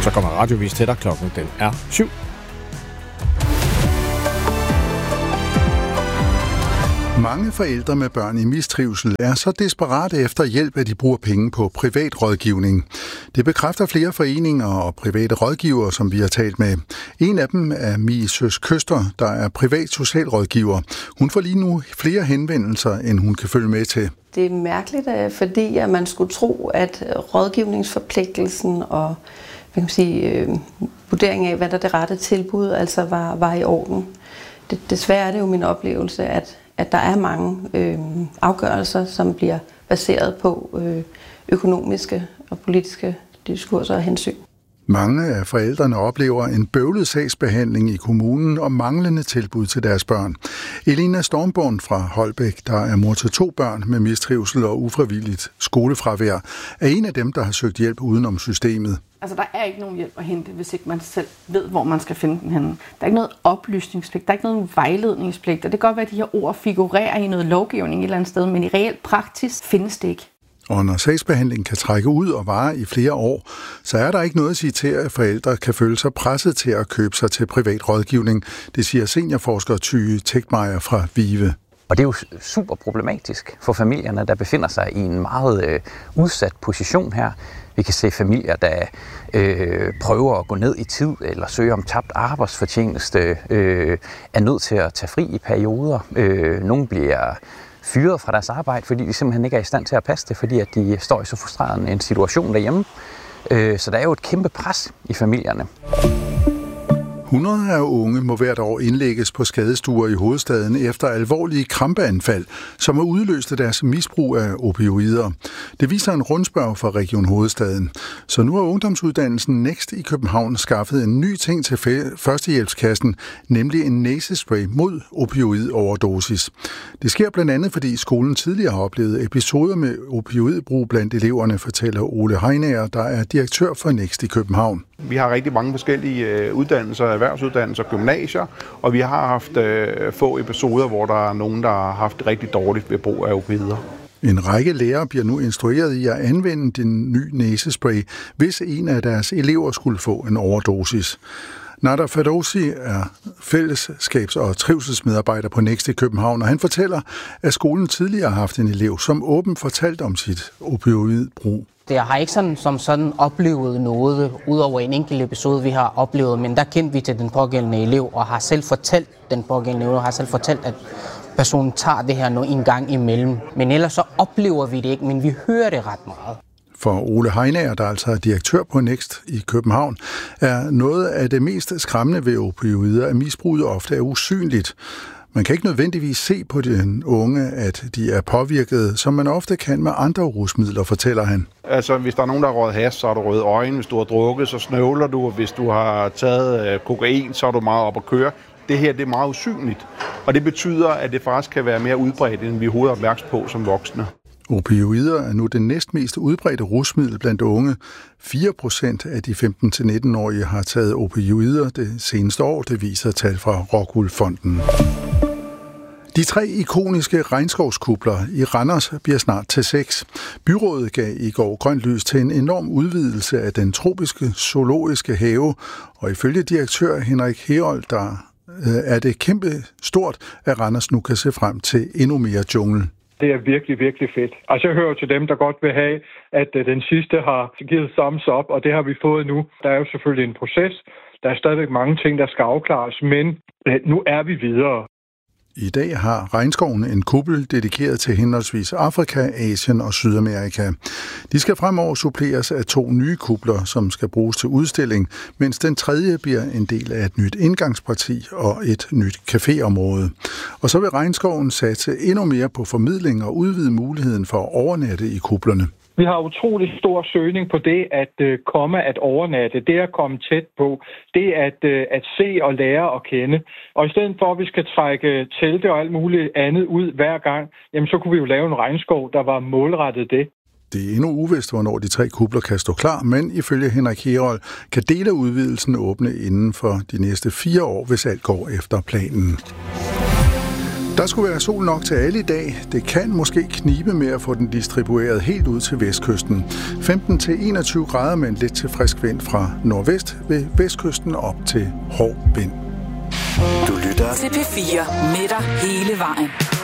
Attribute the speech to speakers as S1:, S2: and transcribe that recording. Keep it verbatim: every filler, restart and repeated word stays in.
S1: Så kommer radiovis til dig. Klokken den er syv.
S2: Mange forældre med børn i mistrivsel er så desperate efter hjælp, at de bruger penge på privat rådgivning. Det bekræfter flere foreninger og private rådgivere, som vi har talt med. En af dem er Mie Søs Køster, der er privat socialrådgiver. Hun får lige nu flere henvendelser, end hun kan følge med til.
S3: Det er mærkeligt, fordi at man skulle tro, at rådgivningsforpligtelsen og hvad kan man sige, øh, vurdering af, hvad der er det rette tilbud, altså var, var i orden. Det, desværre er det jo min oplevelse, at at der er mange øh, afgørelser, som bliver baseret på øh, økonomiske og politiske diskurser og hensyn.
S2: Mange af forældrene oplever en bøvlet sagsbehandling i kommunen og manglende tilbud til deres børn. Elina Stormborn fra Holbæk, der er mor til to børn med mistrivsel og ufrivilligt skolefravær, er en af dem, der har søgt hjælp udenom systemet.
S4: Altså, der er ikke nogen hjælp at hente, hvis ikke man selv ved, hvor man skal finde den henne. Der er ikke noget oplysningspligt, der er ikke noget vejledningspligt, og det kan godt være, at de her ord figurerer i noget lovgivning et eller andet sted, men i reelt praksis findes det ikke.
S2: Og når sagsbehandlingen kan trække ud og vare i flere år, så er der ikke noget at sige til, at forældre kan føle sig presset til at købe sig til privat rådgivning. Det siger seniorforsker Tyge Tegtmeier fra VIVE.
S5: Og det er jo super problematisk for familierne, der befinder sig i en meget øh, udsat position her. Vi kan se familier, der øh, prøver at gå ned i tid eller søge om tabt arbejdsfortjeneste, øh, er nødt til at tage fri i perioder. Øh, nogle bliver fyret fra deres arbejde, fordi de simpelthen ikke er i stand til at passe det, fordi at de står i så frustrerende en situation derhjemme. Øh, så der er jo et kæmpe pres i familierne.
S2: hundrede af unge må hvert år indlægges på skadestuer i hovedstaden efter alvorlige krampeanfald, som har udløst deres misbrug af opioider. Det viser en rundspørg fra Region Hovedstaden. Så nu har ungdomsuddannelsen Next i København skaffet en ny ting til førstehjælpskassen, nemlig en næsespray mod opioidoverdosis. Det sker blandt andet, fordi skolen tidligere har oplevet episoder med opioidbrug blandt eleverne, fortæller Ole Heinager, der er direktør for Next i København.
S6: Vi har rigtig mange forskellige uddannelser, erhvervsuddannelser, gymnasier, og vi har haft øh, få episoder, hvor der er nogen, der har haft det rigtig dårligt ved brug af opioider.
S2: En række lærere bliver nu instrueret i at anvende den nye næsespray, hvis en af deres elever skulle få en overdosis. Nader Ferdowsi er fællesskabs- og trivselsmedarbejder på Next i København, og han fortæller, at skolen tidligere har haft en elev, som åbent fortalte om sit opioidbrug.
S7: Jeg har ikke sådan, som sådan oplevet noget, udover en enkelt episode, vi har oplevet, men der kendte vi til den pågældende elev, og har selv fortalt den pågældende elev, og har selv fortalt, at personen tager det her nu en gang imellem. Men ellers så oplever vi det ikke, men vi hører det ret meget.
S2: For Ole Heinager, der altså er direktør på Next i København, er noget af det mest skræmmende ved opioider, at misbruget ofte er usynligt. Man kan ikke nødvendigvis se på den unge, at de er påvirket, som man ofte kan med andre rusmidler, fortæller han.
S6: Altså, hvis der er nogen, der har røget hash, så har du røde øjne. Hvis du har drukket, så snøvler du. Hvis du har taget øh, kokain, så er du meget op at køre. Det her det er meget usynligt. Og det betyder, at det faktisk kan være mere udbredt, end vi er hovedet opmærksom på som voksne.
S2: Opioider er nu det næstmest udbredte rusmiddel blandt unge. fire procent af de femten til nitten-årige har taget opioider det seneste år, det viser tal fra Rockwool Fonden. De tre ikoniske regnskovskupler i Randers bliver snart til seks. Byrådet gav i går grønt lys til en enorm udvidelse af den tropiske zoologiske have, og ifølge direktør Henrik Herold, der er det kæmpe stort, at Randers nu kan se frem til endnu mere jungle.
S8: Det er virkelig, virkelig fedt. Altså jeg hører til dem, der godt vil have, at den sidste har givet thumbs up, og det har vi fået nu. Der er jo selvfølgelig en proces. Der er stadigvæk mange ting, der skal afklares, men nu er vi videre.
S2: I dag har regnskoven en kuppel dedikeret til henholdsvis Afrika, Asien og Sydamerika. De skal fremover suppleres af to nye kupler, som skal bruges til udstilling, mens den tredje bliver en del af et nyt indgangsparti og et nyt caféområde. Og så vil regnskoven satse endnu mere på formidling og udvide muligheden for at overnatte i kuplerne.
S8: Vi har utrolig stor søgning på det at øh, komme at overnatte, det at komme tæt på, det at, øh, at se og lære at kende. Og i stedet for, at vi skal trække telte og alt muligt andet ud hver gang, jamen så kunne vi jo lave en regnskov, der var målrettet det.
S2: Det er endnu uvist, hvornår de tre kupler kan stå klar, men ifølge Henrik Herold kan dele af udvidelsen åbne inden for de næste fire år, hvis alt går efter planen. Der skulle være sol nok til alle i dag. Det kan måske knibe med at få den distribueret helt ud til vestkysten. femten til enogtyve grader med en lidt til frisk vind fra nordvest ved vestkysten op til hård vind.
S9: Du lytter til P fire med dig hele vejen.